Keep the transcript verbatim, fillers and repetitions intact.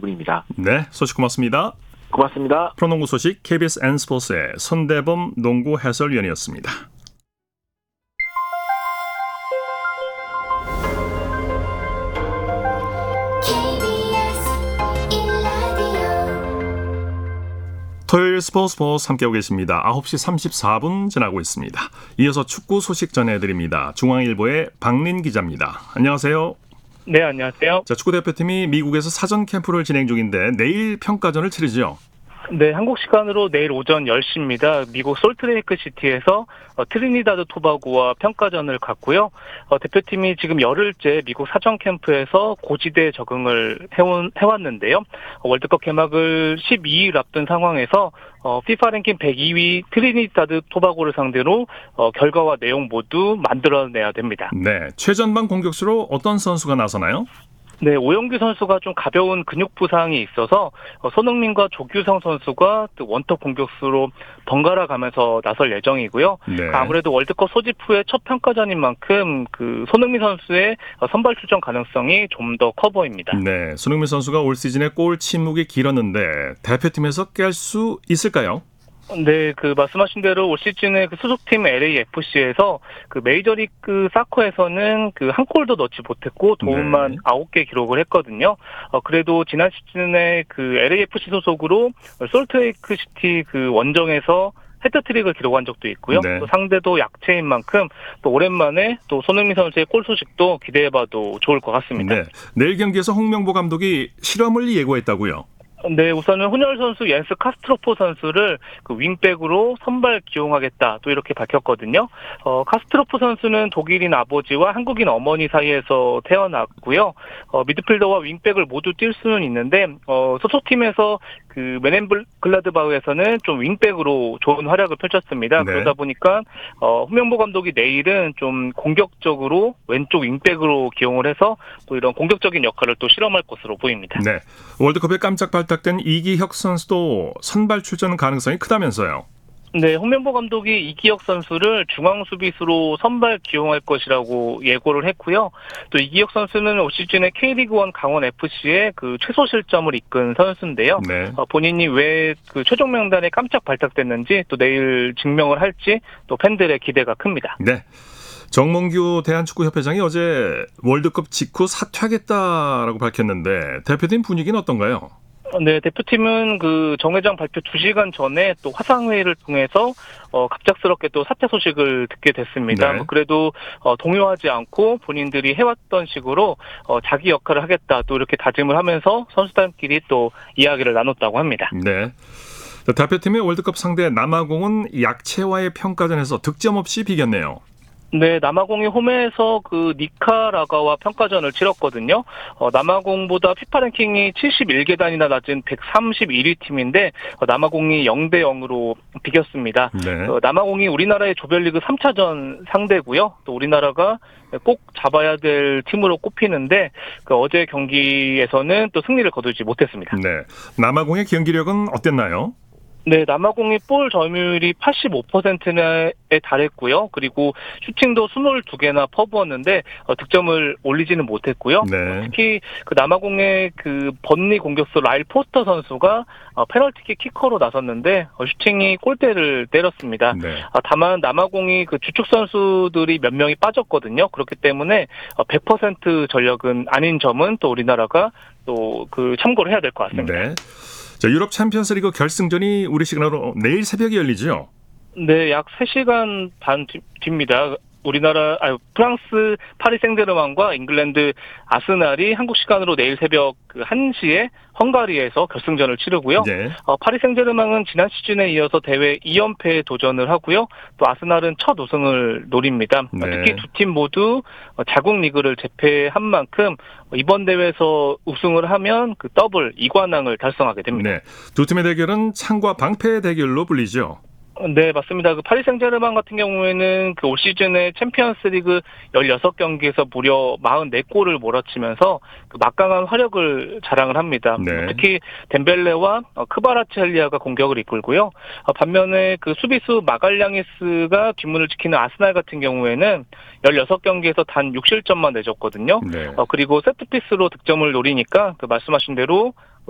부분입니다. 네, 소식 고맙습니다. 고맙습니다. 프로농구 소식 케이비에스 N스포츠의 손대범 농구 해설위원이었습니다. 토요일 스포츠 스포츠 함께하고 계십니다. 아홉 시 삼십사 분 지나고 있습니다. 이어서 축구 소식 전해드립니다. 중앙일보의 박린 기자입니다. 안녕하세요. 네, 안녕하세요. 자, 축구대표팀이 미국에서 사전 캠프를 진행 중인데 내일 평가전을 치르죠. 네, 한국 시간으로 내일 오전 열 시입니다. 미국 솔트레이크 시티에서 어, 트리니다드 토바고와 평가전을 갖고요. 어, 대표팀이 지금 열흘째 미국 사전 캠프에서 고지대 적응을 해온, 해왔는데요. 어, 월드컵 개막을 십이 일 앞둔 상황에서 어, 피파 랭킹 백이 위 트리니다드 토바고를 상대로 어, 결과와 내용 모두 만들어내야 됩니다. 네, 최전방 공격수로 어떤 선수가 나서나요? 네, 오영규 선수가 좀 가벼운 근육 부상이 있어서 손흥민과 조규성 선수가 또 원톱 공격수로 번갈아 가면서 나설 예정이고요. 네. 아무래도 월드컵 소집 후에 첫 평가전인 만큼 그 손흥민 선수의 선발 출전 가능성이 좀 더 커 보입니다. 네, 손흥민 선수가 올 시즌에 골 침묵이 길었는데 대표팀에서 깰 수 있을까요? 네, 그 말씀하신 대로 올 시즌에 그 소속팀 엘에이에프씨에서 그 메이저리그 사커에서는 그 한 골도 넣지 못했고 도움만 네. 아홉 개 기록을 했거든요. 어, 그래도 지난 시즌에 그 엘에이에프씨 소속으로 솔트레이크 시티 그 원정에서 헤트트릭을 기록한 적도 있고요. 네. 또 상대도 약체인 만큼 또 오랜만에 또 손흥민 선수의 골 소식도 기대해봐도 좋을 것 같습니다. 네, 내일 경기에서 홍명보 감독이 실험을 예고했다고요? 네, 우선은 혼혈 선수 옌스 카스트로포 선수를 그 윙백으로 선발 기용하겠다 또 이렇게 밝혔거든요. 어, 카스트로포 선수는 독일인 아버지와 한국인 어머니 사이에서 태어났고요. 어, 미드필더와 윙백을 모두 뛸 수는 있는데 어, 소속팀에서 그 메넨글라드바흐에서는 좀 윙백으로 좋은 활약을 펼쳤습니다. 네. 그러다 보니까 어, 홍명보 감독이 내일은 좀 공격적으로 왼쪽 윙백으로 기용을 해서 또 이런 공격적인 역할을 또 실험할 것으로 보입니다. 네, 월드컵에 깜짝 발탁된 이기혁 선수도 선발 출전 가능성이 크다면서요? 네, 홍명보 감독이 이기혁 선수를 중앙 수비수로 선발 기용할 것이라고 예고를 했고요. 또 이기혁 선수는 올 시즌에 K리그일 강원에프씨의 그 최소 실점을 이끈 선수인데요. 네. 어, 본인이 왜 그 최종 명단에 깜짝 발탁됐는지 또 내일 증명을 할지 또 팬들의 기대가 큽니다. 네. 정몽규 대한축구협회장이 어제 월드컵 직후 사퇴하겠다라고 밝혔는데 대표팀 분위기는 어떤가요? 네, 대표팀은 그 정 회장 발표 두 시간 전에 또 화상회의를 통해서 어, 갑작스럽게 또 사퇴 소식을 듣게 됐습니다. 네. 뭐 그래도 어, 동요하지 않고 본인들이 해왔던 식으로 어, 자기 역할을 하겠다 또 이렇게 다짐을 하면서 선수단끼리 또 이야기를 나눴다고 합니다. 네. 대표팀의 월드컵 상대 남아공은 약체와의 평가전에서 득점 없이 비겼네요. 네, 남아공이 홈에서 그 니카라가와 평가전을 치렀거든요. 어, 남아공보다 피파 랭킹이 칠십일 계단이나 낮은 백삼십일 위 팀인데 어, 남아공이 영 대 영으로 비겼습니다. 네. 어, 남아공이 우리나라의 조별리그 삼 차전 상대고요. 또 우리나라가 꼭 잡아야 될 팀으로 꼽히는데 그 어제 경기에서는 또 승리를 거두지 못했습니다. 네. 남아공의 경기력은 어땠나요? 네, 남아공이 볼 점유율이 팔십오 퍼센트에 달했고요. 그리고 슈팅도 이십이 개나 퍼부었는데 어, 득점을 올리지는 못했고요. 네. 특히 그 남아공의 그 번리 공격수 라일 포스터 선수가 어, 페널티킥 키커로 나섰는데 어, 슈팅이 골대를 때렸습니다. 네. 아, 다만 남아공이 그 주축 선수들이 몇 명이 빠졌거든요. 그렇기 때문에 어, 백 퍼센트 전력은 아닌 점은 또 우리나라가 또 그 참고를 해야 될 것 같습니다. 네. 자, 유럽 챔피언스리그 결승전이 우리 시간으로 내일 새벽에 열리죠? 네, 약 세 시간 반 뒤, 뒤입니다. 우리나라, 아니, 프랑스 파리 생제르맹과 잉글랜드 아스날이 한국 시간으로 내일 새벽 그 한 시에 헝가리에서 결승전을 치르고요. 네. 어, 파리 생제르맹은 지난 시즌에 이어서 대회 이 연패에 도전을 하고요. 또 아스날은 첫 우승을 노립니다. 네. 특히 두 팀 모두 자국 리그를 제패한 만큼 이번 대회에서 우승을 하면 그 더블 이관왕을 달성하게 됩니다. 네. 두 팀의 대결은 창과 방패의 대결로 불리죠. 네, 맞습니다. 그 파리 생제르맹 같은 경우에는 그 올 시즌에 챔피언스리그 열여섯 경기에서 무려 사십사 골을 몰아치면서 그 막강한 화력을 자랑을 합니다. 네. 특히 덴벨레와 크바라츠헬리아가 공격을 이끌고요. 반면에 그 수비수 마갈량이스가 뒷문을 지키는 아스날 같은 경우에는 열여섯 경기에서 단 육 실점만 내줬거든요. 네. 어, 그리고 세트피스로 득점을 노리니까 그 말씀하신 대로